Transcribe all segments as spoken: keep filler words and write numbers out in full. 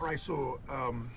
right, so um,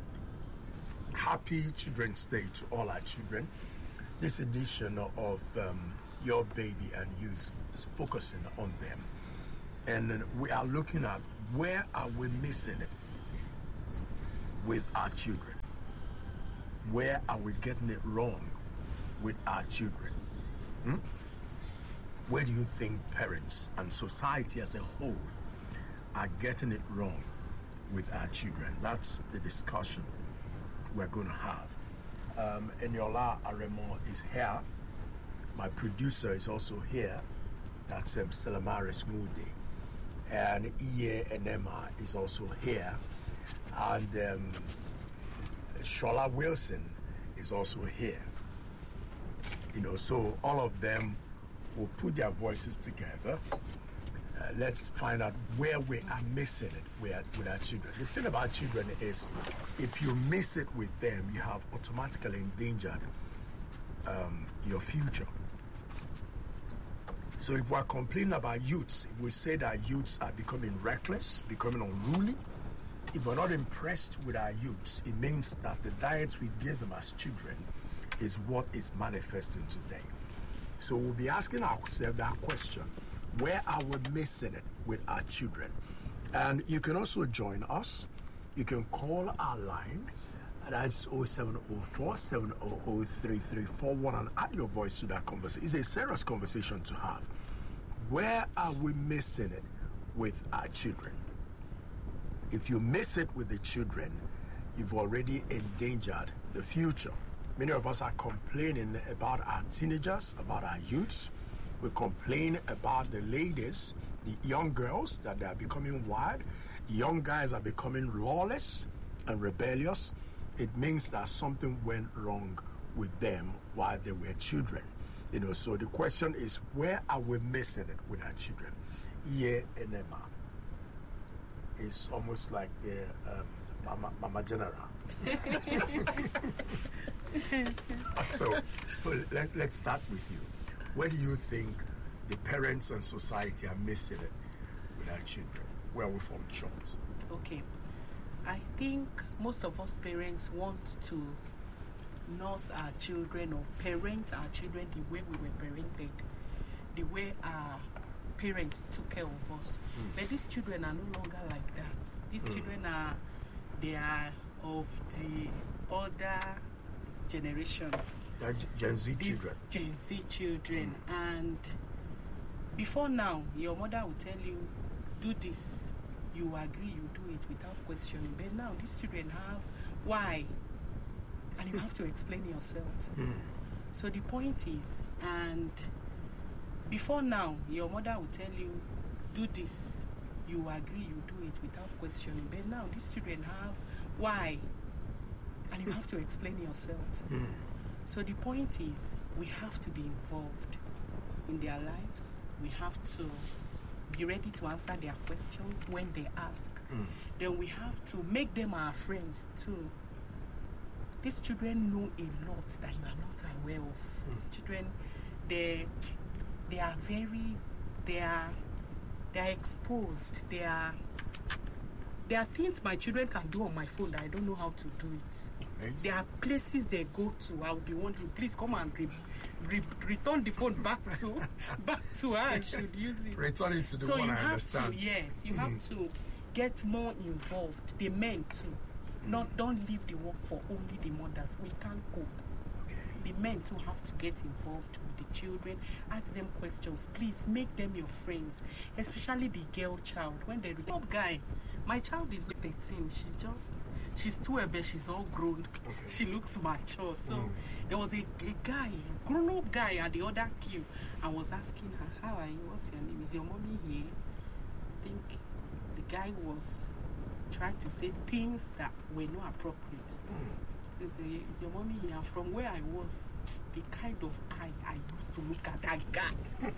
happy Children's Day to all our children. This edition of um, Your Baby and You is focusing on them. And we are looking at where are we missing it with our children? Where are we getting it wrong with our children? Hmm? Where do you think parents and society as a whole are getting it wrong with our children? That's the discussion we're going to have. Um, Eniola Aremo is here. My producer is also here. That's um, Selamaris Moody. And Iye Enema is also here. And um, Shola Wilson is also here. You know, so all of them will put their voices together. Uh, let's find out where we are missing it with, with our children. The thing about children is if you miss it with them, you have automatically endangered um, your future. So if we're complaining about youths, if we say that youths are becoming reckless, becoming unruly, if we're not impressed with our youths, it means that the diet we give them as children is what is manifesting today. So we'll be asking ourselves that question. Where are we missing it with our children? And you can also join us. You can call our line. That's oh seven oh four, seven oh oh, three three four one and add your voice to that conversation. It's a serious conversation to have. Where are we missing it with our children? If you miss it with the children, you've already endangered the future. Many of us are complaining about our teenagers, about our youths. We complain about the ladies, the young girls, that they are becoming wild. The young guys are becoming lawless and rebellious. It means that something went wrong with them while they were children. You know, so the question is, where are we missing it with our children? Iye Enema is almost like the um, Mama, Mama General. so so let, let's start with you. Where do you think the parents and society are missing it with our children? Where are we from, short? Okay. I think most of us parents want to nurse our children or parent our children the way we were parented, the way our parents took care of us. Mm. But these children are no longer like that. These mm. children are, they are of the other generation. They're Gen Z These children. Gen Z children. Mm. And before now, your mother will tell you, do this. You agree, you do it without questioning. But now these children have why, and you have to explain yourself. Mm. So the point is, and before now, your mother will tell you, do this. You agree, you do it without questioning. But now these children have why, and you have to explain yourself. Mm. So the point is, we have to be involved in their lives. We have to be ready to answer their questions when they ask. Mm. Then we have to make them our friends too. These children know a lot that you are not aware of. Mm. These children, they they are very, they are they are exposed. They are there are things my children can do on my phone that I don't know how to do it. Amazing. There are places they go to. I will be wondering, please come and re- re- return the phone back to back to her. I should use it. Return it to the so one you I have understand. To, yes, you mm. have to get more involved. The men too. Mm. Not don't leave the work for only the mothers. We can't cope. Okay. The men too have to get involved with the children. Ask them questions. Please make them your friends, especially the girl child. When they top guy. My child is thirteen. She's just, she's twelve, but she's all grown. Okay. She looks mature. So mm. there was a, a guy, grown-up guy at the other queue. I was asking her, how are you? What's your name? Is your mommy here? I think the guy was trying to say things that were not appropriate. Mm. Is your mommy here? From where I was, the kind of eye I used to look at that guy.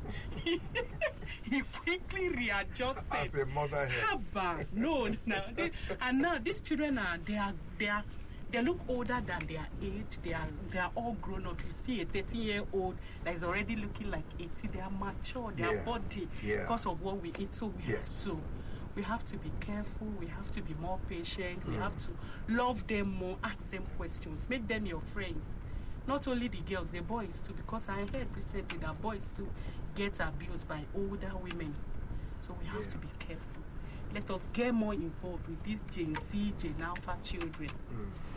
He quickly readjusted. As a mother here. Haba. No, no. They, and now these children are they are they are they look older than their age. They are they are all grown up. You see a thirteen-year-old that is already looking like eighty. They are mature. Their yeah. body, yeah. because of what we eat. So we yes. have to We have to be careful. We have to be more patient. We Mm. have to love them more, ask them questions, make them your friends. Not only the girls, the boys too, because I heard recently that boys too get abused by older women. So we have Yeah. to be careful. Let us get more involved with these Gen Z, Gen Alpha children. Mm.